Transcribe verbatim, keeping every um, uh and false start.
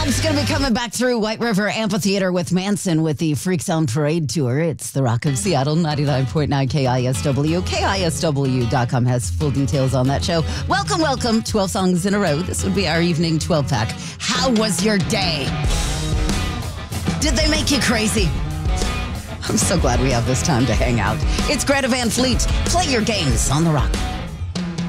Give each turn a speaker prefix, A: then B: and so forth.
A: Bob's going to be coming back through White River Amphitheater with Manson with the Freaks on Parade tour. It's the Rock of Seattle, ninety-nine point nine K I S W. K I S W dot com has full details on that show. Welcome, welcome. twelve songs in a row. This would be our evening twelve pack. How was your day? Did they make you crazy? I'm so glad we have this time to hang out. It's Greta Van Fleet. Play your games on the Rock.